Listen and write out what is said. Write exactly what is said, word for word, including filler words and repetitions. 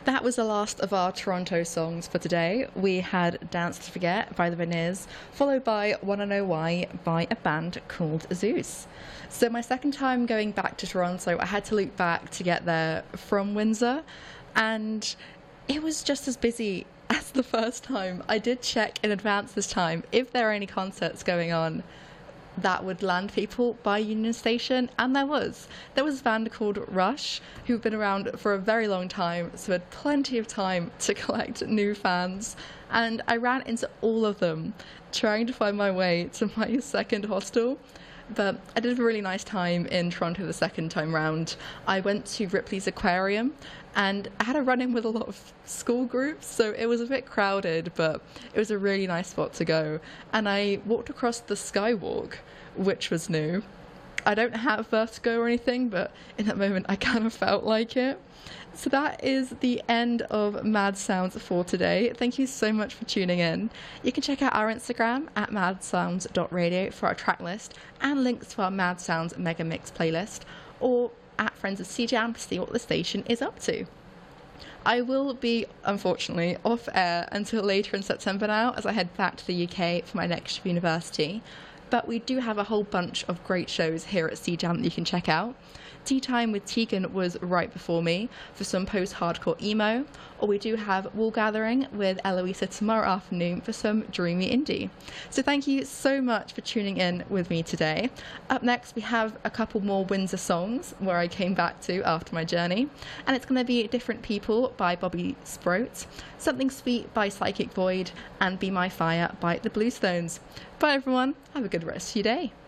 That was the last of our Toronto songs for today. We had Dance to Forget by the Veneers, followed by Wanna Know Why by a band called Zeus. So my second time going back to Toronto, I had to loop back to get there from Windsor, and it was just as busy as the first time. I did check in advance this time if there are any concerts going on that would land people by Union Station, and there was. There was a band called Rush, who've been around for a very long time, so had plenty of time to collect new fans, and I ran into all of them trying to find my way to my second hostel. But I did a really nice time in Toronto the second time round. I went to Ripley's Aquarium, and I had a run-in with a lot of school groups, so it was a bit crowded, but it was a really nice spot to go. And I walked across the Skywalk, which was new. I don't have vertigo or anything, but in that moment I kind of felt like it. So that is the end of Mad Sounds for today. Thank you so much for tuning in. You can check out our Instagram at mad sounds dot radio for our track list and links to our Mad Sounds Mega Mix playlist, or at Friends of C Jam to see what the station is up to. I will be, unfortunately, off air until later in September now, as I head back to the U K for my next year of university. But we do have a whole bunch of great shows here at C Jam that you can check out. Tea Time with Tegan was right before me for some post-hardcore emo, or we do have Wool Gathering with Eloisa tomorrow afternoon for some dreamy indie. So thank you so much for tuning in with me today. Up next we have a couple more Windsor songs where I came back to after my journey, and it's going to be Different People by Bobby Sproat, Something Sweet by Psychic Void, and Be My Fire by the Bluestones. Bye everyone, have a good rest of your day.